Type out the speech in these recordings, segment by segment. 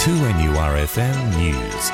2NURFM News.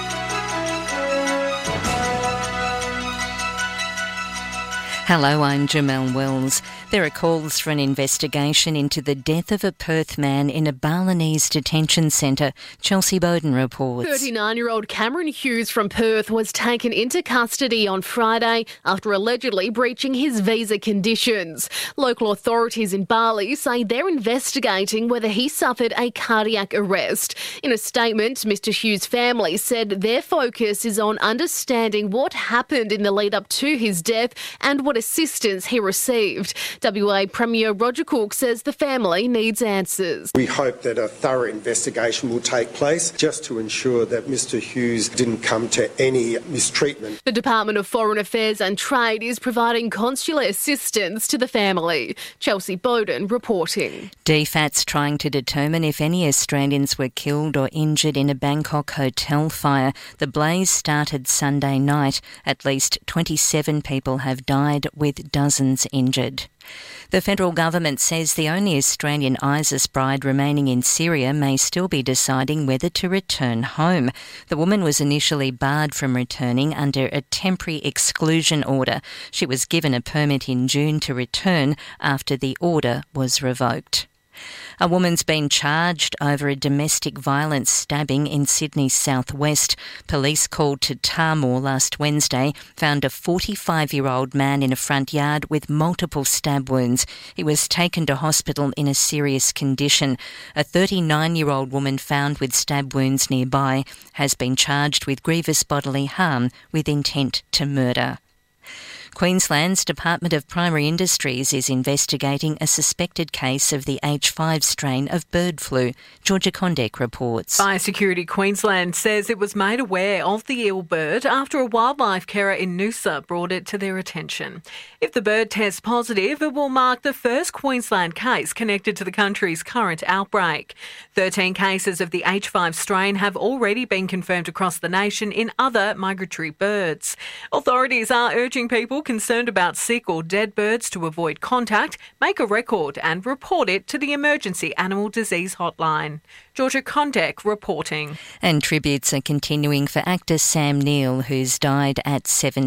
Hello, I'm Jamelle Wells. There are calls for an investigation into the death of a Perth man in a Balinese detention centre. Chelsea Bowden reports. 39-year-old Cameron Hughes from Perth was taken into custody on Friday after allegedly breaching his visa conditions. Local authorities in Bali say they're investigating whether he suffered a cardiac arrest. In a statement, Mr Hughes' family said their focus is on understanding what happened in the lead-up to his death and what assistance he received. WA Premier Roger Cook says the family needs answers. We hope that a thorough investigation will take place just to ensure that Mr Hughes didn't come to any mistreatment. The Department of Foreign Affairs and Trade is providing consular assistance to the family. Chelsea Bowden reporting. DFAT's trying to determine if any Australians were killed or injured in a Bangkok hotel fire. The blaze started Sunday night. At least 27 people have died, with dozens injured. The federal government says the only Australian ISIS bride remaining in Syria may still be deciding whether to return home. The woman was initially barred from returning under a temporary exclusion order. She was given a permit in June to return after the order was revoked. A woman's been charged over a domestic violence stabbing in Sydney's southwest. Police called to Tahmoor last Wednesday found a 45-year-old man in a front yard with multiple stab wounds. He was taken to hospital in a serious condition. A 39-year-old woman found with stab wounds nearby has been charged with grievous bodily harm with intent to murder. Queensland's Department of Primary Industries is investigating a suspected case of the H5 strain of bird flu. Georgia Condek reports. Biosecurity Queensland says it was made aware of the ill bird after a wildlife carer in Noosa brought it to their attention. If the bird tests positive, it will mark the first Queensland case connected to the country's current outbreak. 13 cases of the H5 strain have already been confirmed across the nation in other migratory birds. Authorities are urging people concerned about sick or dead birds to avoid contact, make a record and report it to the Emergency Animal Disease Hotline. Georgia Condek reporting. And tributes are continuing for actor Sam Neill, who's died at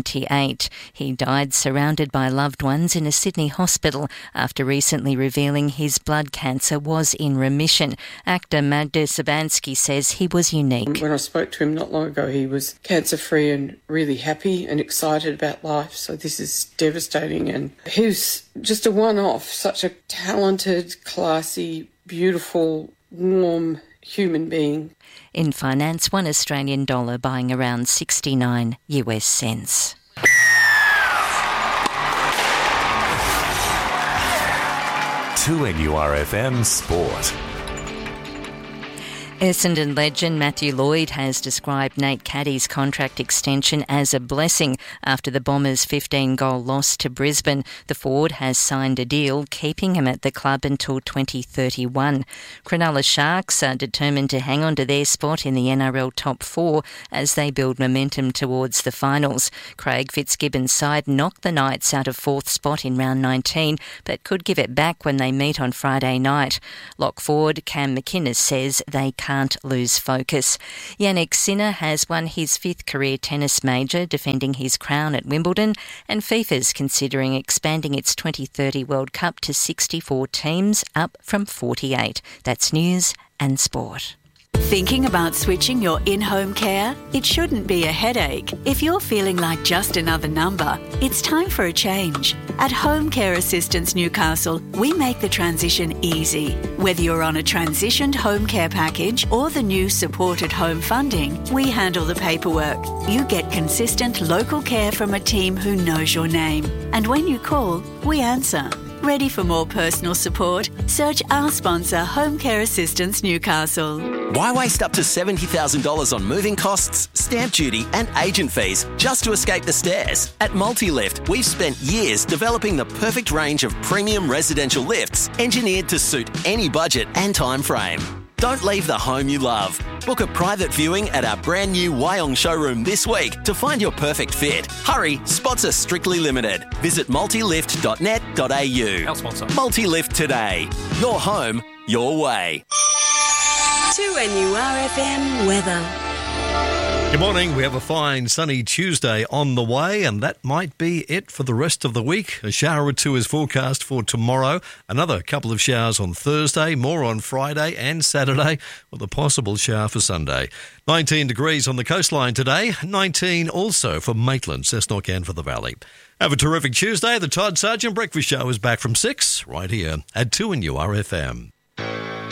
78. He died surrounded by loved ones in a Sydney hospital after recently revealing his blood cancer was in remission. Actor Magda Szubanski says he was unique. When I spoke to him not long ago, he was cancer-free and really happy and excited about life, so this is devastating. And he was just a one-off, such a talented, classy, beautiful, warm human being. In finance, $1 Australian buying around 69 US cents. To NURFM Sport. Essendon legend Matthew Lloyd has described Nate Caddy's contract extension as a blessing after the Bombers' 15-goal loss to Brisbane. The forward has signed a deal keeping him at the club until 2031. Cronulla Sharks are determined to hang on to their spot in the NRL top four as they build momentum towards the finals. Craig Fitzgibbon's side knocked the Knights out of fourth spot in round 19 but could give it back when they meet on Friday night. Lock forward Cam McInnes says they can't lose focus. Yannick Sinner has won his fifth career tennis major, defending his crown at Wimbledon, and FIFA's considering expanding its 2030 World Cup to 64 teams, up from 48. That's news and sport. Thinking about switching your in-home care? It shouldn't be a headache. If you're feeling like just another number, it's time for a change. At Home Care Assistance Newcastle, we make the transition easy. Whether you're on a transitioned home care package or the new supported home funding, we handle the paperwork. You get consistent local care from a team who knows your name. And when you call, we answer. Ready for more personal support? Search our sponsor, Home Care Assistance Newcastle. Why waste up to $70,000 on moving costs, stamp duty and agent fees just to escape the stairs? At Multilift, we've spent years developing the perfect range of premium residential lifts engineered to suit any budget and time frame. Don't leave the home you love. Book a private viewing at our brand new Wyong showroom this week to find your perfect fit. Hurry, spots are strictly limited. Visit multilift.net.au. Our sponsor. Multilift today. Your home, your way. 2NURFM weather. Good morning. We have a fine sunny Tuesday on the way, and that might be it for the rest of the week. A shower or two is forecast for tomorrow. Another couple of showers on Thursday, more on Friday and Saturday, with a possible shower for Sunday. 19 degrees on the coastline today, 19 also for Maitland, Cessnock and for the Valley. Have a terrific Tuesday. The Todd Sargent Breakfast Show is back from 6 right here at 2NURFM.